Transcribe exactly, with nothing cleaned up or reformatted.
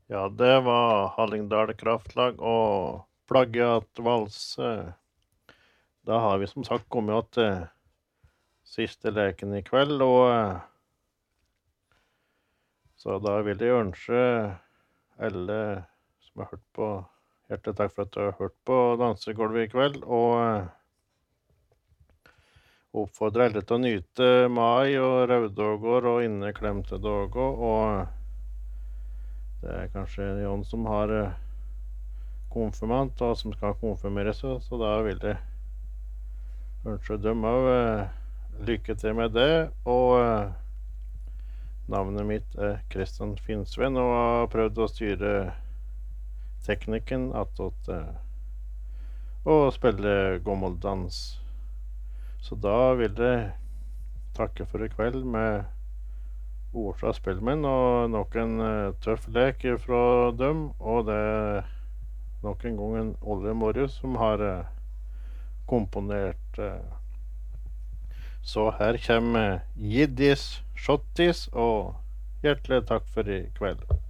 Ja, det var Hallingdal Kraftlag og Plagiat valse. Da har vi som sagt kommet att til siste leken i kveld, og eh, så da vil jeg ønske alle som har hørt på, hjertelig takk for at du har hørt på dansegulvet i kveld, og eh, oppfordre alle til å nyte mai og røddager og inneklemte dager, og det er kanskje noen som har eh, konfirmant og som skal konfirmere seg, så da vil jeg ønske dem også eh, lykke til med det, og eh, navnet mitt er Kristian Finnsven, og har prøvd å styre teknikken attåt eh, og spille gommeldans. Så da vil jeg takke for i kveld med ord fra spillmenn, og nok en eh, tøff lek fra dem, og det er nok en gang en Olle Morris som har eh, komponert. Eh. Så her kommer Jiddis Shottis, og hjertelig takk for i kveld.